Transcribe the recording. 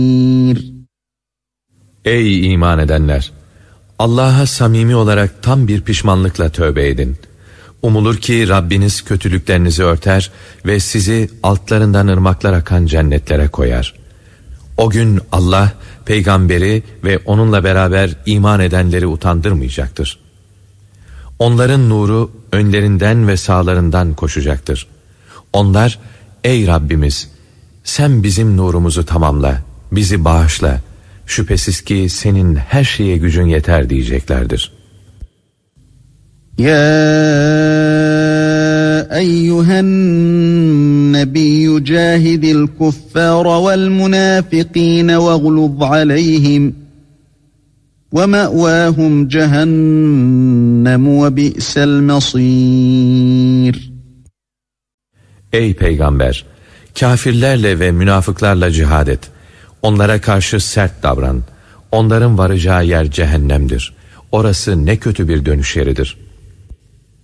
Ey iman edenler! Allah'a samimi olarak tam bir pişmanlıkla tövbe edin. Umulur ki Rabbiniz kötülüklerinizi örter ve sizi altlarından ırmaklar akan cennetlere koyar. O gün Allah, peygamberi ve onunla beraber iman edenleri utandırmayacaktır. Onların nuru önlerinden ve sağlarından koşacaktır. Onlar, ey Rabbimiz, sen bizim nurumuzu tamamla, bizi bağışla. Şüphesiz ki senin her şeye gücün yeter diyeceklerdir. Ya eyyühen nebiyyü cahidil kuffara vel münafikîne ve glub aleyhim ve me'vâhum cehennem ve bi'sel masîr. Ey peygamber! Kafirlerle ve münafıklarla cihad et. Onlara karşı sert davran. Onların varacağı yer cehennemdir. Orası ne kötü bir dönüş yeridir.